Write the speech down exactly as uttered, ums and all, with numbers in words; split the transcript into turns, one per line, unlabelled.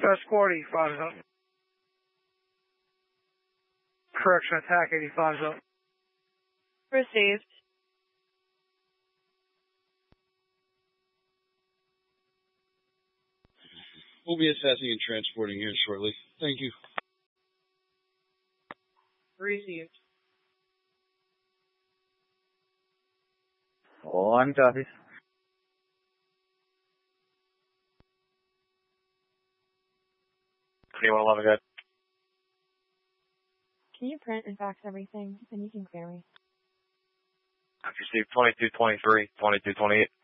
Escort eighty-five is up. Correction, attack eighty-five is up.
Received.
We'll be assessing and transporting here shortly. Thank you.
Received.
One copies.
twenty-one eleven, good.
Can you print and fax everything, and you can clear me?
I've received twenty-two twenty-three, twenty-two twenty-eight.